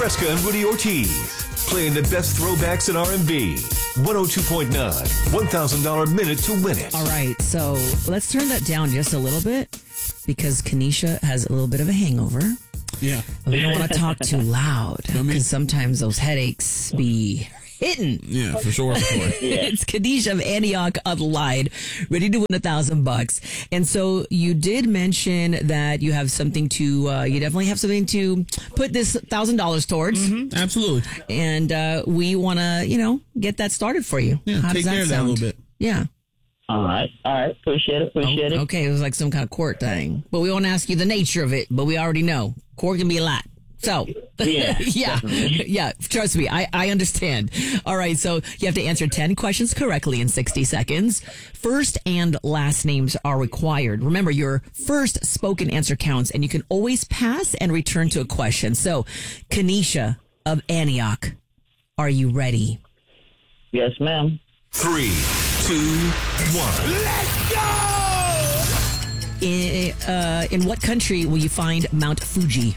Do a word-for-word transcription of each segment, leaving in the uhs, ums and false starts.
Fresca and Rudy Ortiz, playing the best throwbacks in R and B. one oh two point nine, one thousand dollars minute to win it. All right, so let's turn that down just a little bit because Kanisha has a little bit of a hangover. Yeah. We don't want to talk too loud because sometimes those headaches be hitting. Yeah, for sure. For sure. It's Kanisha of Antioch on the line, ready to win a thousand bucks. And so you did mention that you have something to, uh, you definitely have something to put this thousand dollars towards. Mm-hmm, absolutely. And uh, we want to, you know, get that started for you. Yeah, How take does that care of sound? that a little bit. Yeah. All right. All right. Appreciate it. Appreciate oh, it. Okay. It was like some kind of court thing. But we won't ask you the nature of it, but we already know. Court can be a lot. So, yeah. yeah. Yeah. Trust me. I, I understand. All right. So you have to answer ten questions correctly in sixty seconds. First and last names are required. Remember, your first spoken answer counts, and you can always pass and return to a question. So, Kanisha of Antioch, are you ready? Yes, ma'am. Three, two, one. Let's go! In, uh, in what country will you find Mount Fuji?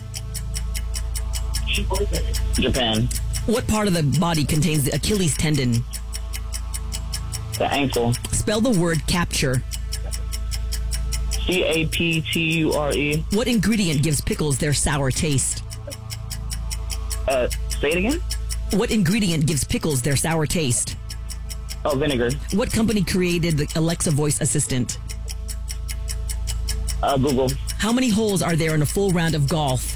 Japan. What part of the body contains the Achilles tendon? The ankle. Spell the word capture. C A P T U R E. What ingredient gives pickles their sour taste? Uh, say it again? What ingredient gives pickles their sour taste? Oh, vinegar. What company created the Alexa voice assistant? Uh, Google. How many holes are there in a full round of golf?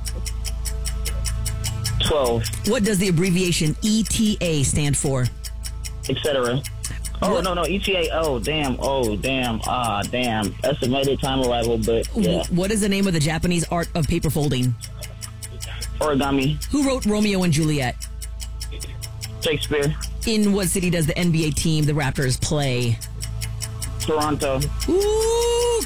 twelve. What does the abbreviation E T A stand for? Et cetera. Oh, What- no, no. E T A. Oh, damn. Oh, damn. Ah, damn. Estimated time arrival, but yeah. Wh- What is the name of the Japanese art of paper folding? Origami. Who wrote Romeo and Juliet? Shakespeare. In what city does the N B A team, the Raptors, play? Toronto. Ooh,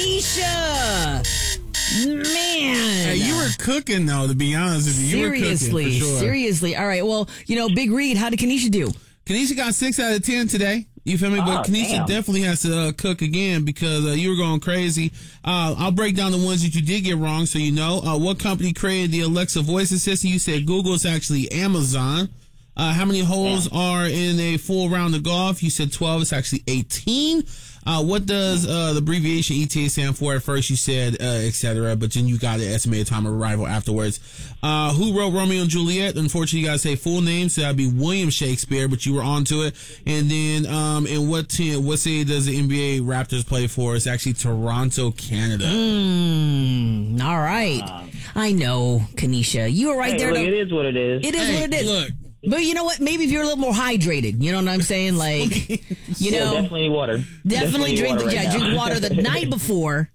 Kanisha! Man. Hey, you were cooking, though, to be honest with you. You Seriously, were cooking, for sure. seriously. All right, well, you know, Big Reed, how did Kanisha do? Kanisha got six out of ten today. You feel me? Oh, But Kanisha damn. definitely has to uh, cook again because uh, you were going crazy. Uh, I'll break down the ones that you did get wrong so you know. Uh, what company created the Alexa voice assistant? You said Google. It's actually Amazon. Uh, how many holes are in a full round of golf? You said twelve. It's actually eighteen. Uh, what does uh, the abbreviation E T A stand for? At first you said uh, et cetera, but then you got the estimated time of arrival afterwards. Uh, who wrote Romeo and Juliet? Unfortunately, you got to say full name, so that'd be William Shakespeare, but you were onto it. And then, um, in what team, what city does the N B A Raptors play for? It's actually Toronto, Canada. Mm, all right. I know, Kanisha. You were right Hey, there. look, to- it is what it is. It is Hey, what it is. look. But you know what? Maybe if you're a little more hydrated, you know what I'm saying? Like, you Yeah, know, definitely water. definitely drink, water right yeah, now. drink water the night before.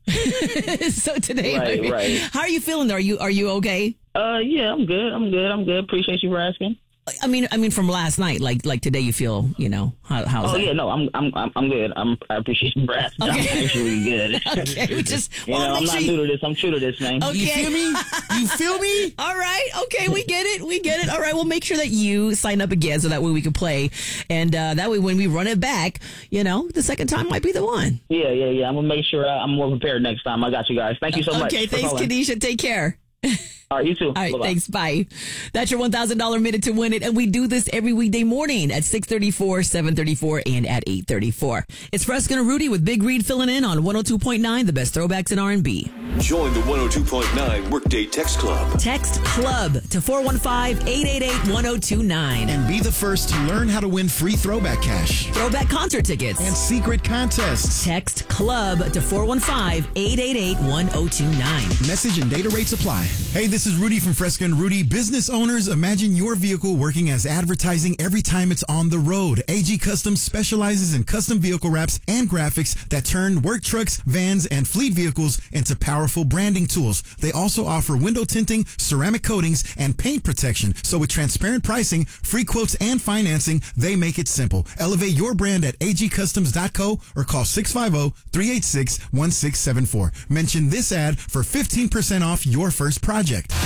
So today, Right, I mean, right. how are you feeling? Are you are you okay? Uh, yeah, I'm good. I'm good. I'm good. Appreciate you for asking. I mean, I mean, from last night, like like today, you feel, you know, how, how's Oh that? yeah, no, I'm I'm I'm, I'm good. I'm I appreciate you for asking. Okay. I'm actually good. Okay, we just You wanna know, make I'm sure not you- new to this. I'm true to this, man. Okay. You feel me? You feel me? All right. Okay. We get it. We get it. All right. Well, make sure that you sign up again so that way we can play. And uh, that way when we run it back, you know, the second time might be the one. Yeah, yeah, yeah. I'm gonna make sure I, I'm more prepared next time. I got you guys. Thank you so much. Okay. for Thanks, calling. Kanisha. Take care. All right, you too. All right, Bye-bye. thanks. Bye. That's your one thousand dollars minute to win it. And we do this every weekday morning at six thirty-four, seven thirty-four, and at eight thirty-four. It's Fresca and Rudy with Big Reed filling in on one oh two point nine, the best throwbacks in R and B. Join the one oh two point nine Workday Text Club. Text CLUB to four one five, eight eight eight, one oh two nine. And be the first to learn how to win free throwback cash Throwback concert tickets. and secret contests. Text CLUB to four one five, eight eight eight, one oh two nine. Message and data rates apply. Hey, this is Rudy from Fresca and Rudy. Business owners, imagine your vehicle working as advertising every time it's on the road. A G Customs specializes in custom vehicle wraps and graphics that turn work trucks, vans, and fleet vehicles into powerful branding tools. They also offer window tinting, ceramic coatings, and paint protection. So with transparent pricing, free quotes, and financing, they make it simple. Elevate your brand at a g customs dot co or call six five zero, three eight six, one six seven four. Mention this ad for fifteen percent off your first project.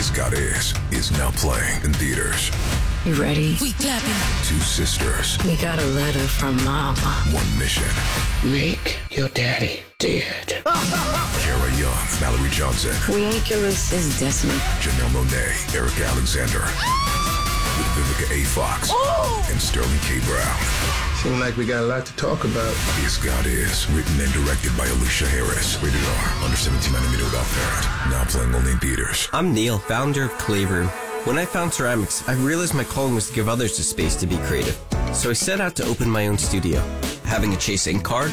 This God Is is now playing in theaters. You ready? We clapping. Two sisters. We got a letter from Mama. One mission. Make your daddy dead. Kara Young, Mallory Johnson. We ain't killers. It's Destiny. Janelle Monáe, Erica Alexander. With Vivica A. Fox. Oh! And Sterling K. Brown. Seems like we got a lot to talk about. This God Is, written and directed by Alicia Harris. Rated R, under seventeen millimeter without parent. Now playing only in theaters. I'm Neil, founder of Clay Room. When I found ceramics, I realized my calling was to give others the space to be creative. So I set out to open my own studio. Having a Chase Ink card,